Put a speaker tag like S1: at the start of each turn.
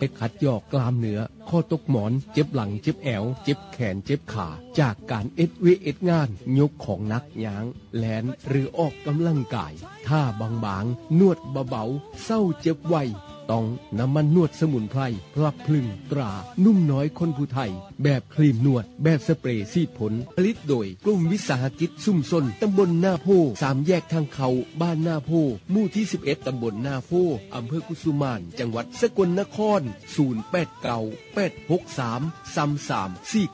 S1: ไปขัดยอกกล้ามเนื้อข้อตกหมอนเจ็บหลังเจ็บแอวเจ็บแขนเจ็บขาจากการเอ็ดงานยกของหนักย้างแลนหรือออกกำลังกายท่าบางๆนวดเบาๆเศร้าเจ็บไวต้องน้ำมันนวดสมุนไพรพลับพลึงตรานุ่มน้อยคนผู้ไทยแบบครีมนวดแบบสเปรย์ซีดผลผลิตโดยกลุ่มวิสาหกิจชุมชนตำบลหน้าโพ3แยกทางเขาบ้านหน้าโพหมู่ที่11ตำบลหน้าโพอำเภอกุสุมานจังหวัดสกลนคร08986333